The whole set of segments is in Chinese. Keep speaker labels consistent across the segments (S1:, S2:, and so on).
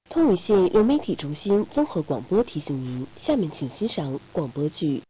S1: 通武县由媒体中心综合广播提醒您，下面请欣赏广播剧。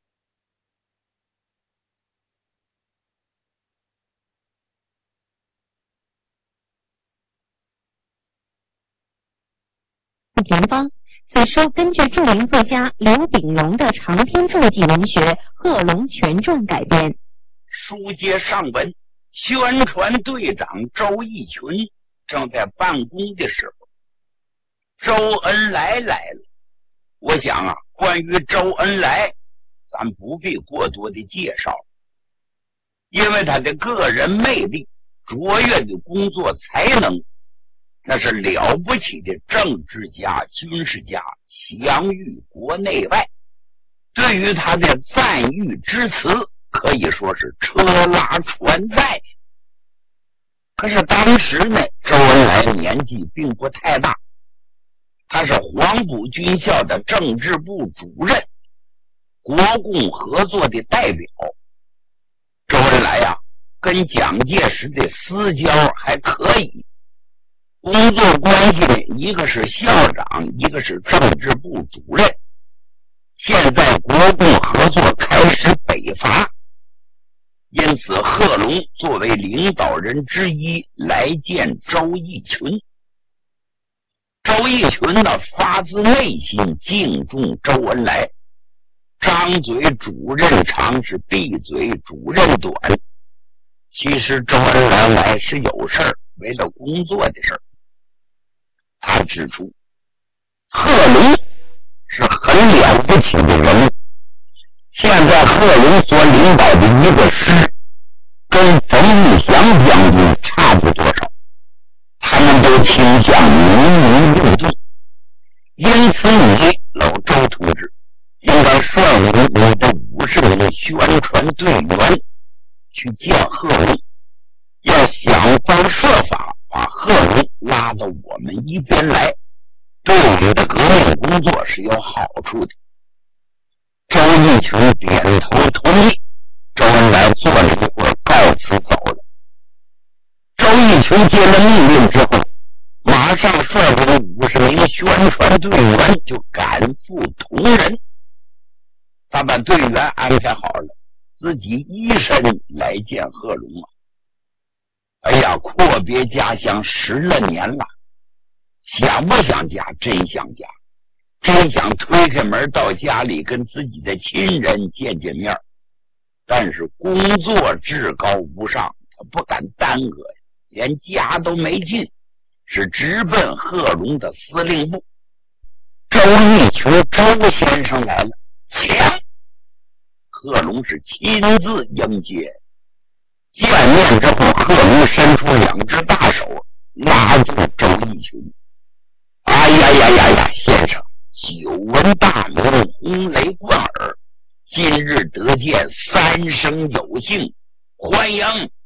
S2: 前方，此书根据著名作家刘炳荣的长篇传记文学《贺龙全传》改编。
S3: 书接上文，宣传队长周逸群正在办公的时候，周恩来来了。我想啊，关于周恩来，咱不必过多的介绍，因为他的个人魅力、卓越的工作才能，那是了不起的政治家、军事家，享誉国内外。对于他的赞誉之词，可以说是车拉船载。可是当时呢，周恩来年纪并不太大，他是黄埔军校的政治部主任，国共合作的代表。周恩来呀，跟蒋介石的私交还可以，工作关系呢，一个是校长，一个是政治部主任。现在国共合作开始北伐，因此贺龙作为领导人之一来见周逸群。周逸群呢，发自内心敬重周恩来，张嘴主任长，是闭嘴主任短。其实周恩来来是有事儿，为了工作的事儿。他指出，贺龙是很了不起的人物。现在贺龙所领导的一个师，跟冯玉祥将军差不多少，他们都倾向民民运动。因此你老周同志应该率领你的50名宣传队员去见贺龙，要想方设法把贺龙拉到我们一边来，对我们的革命工作是有好处的。周逸群点头同意，周恩来坐了一会儿，告辞走了。周逸群接了命令之后，马上率领50名宣传队员就赶赴铜仁。他把队员安排好了，自己一身来见贺龙啊。哎呀，阔别家乡10来年了，想不想家？真想家，真想推开门到家里跟自己的亲人见见面。但是工作至高无上，他不敢耽搁呀，连家都没进，是直奔贺龙的司令部。周逸群周先生来了，请。贺龙是亲自迎接。见面之后，贺龙伸出2只大手拉住周逸群。哎呀呀呀呀，先生，久闻大名，轰雷贯耳，今日得见，三生有幸，欢迎